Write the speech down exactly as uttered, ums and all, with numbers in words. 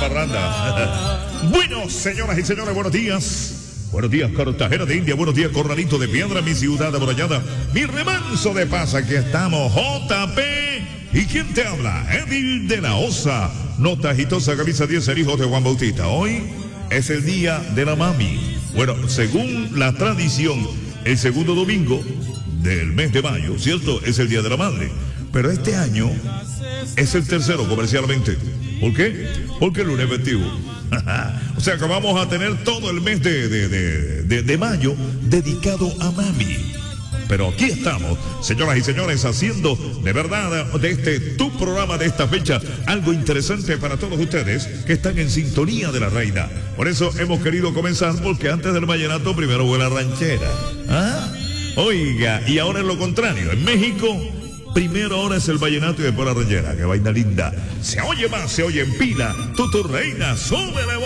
parranda. Bueno, señoras y señores, buenos días. Buenos días, Cartagena de India. Buenos días, Corralito de Piedra, mi ciudad amurallada. Mi remanso de paz, aquí estamos, J P. ¿Y quién te habla? Edil de la Osa. Nota agitosa, camisa diez, el hijo de Juan Bautista. Hoy es el día de la mami. Bueno, según la tradición, el segundo domingo del mes de mayo, ¿cierto? Es el día de la madre. Pero este año es el tercero comercialmente. ¿Por qué? Porque el lunes festivo. O sea que vamos a tener todo el mes de, de, de, de, de mayo dedicado a mami. Pero aquí estamos, señoras y señores, haciendo de verdad de este tu programa de esta fecha algo interesante para todos ustedes que están en sintonía de la reina. Por eso hemos querido comenzar, porque antes del vallenato primero fue la ranchera. ¿Ah? Oiga, y ahora es lo contrario. En México, primero ahora es el vallenato y después la ranchera. ¡Qué vaina linda! Se oye más, se oye en pila. Tú, tu reina, súbele.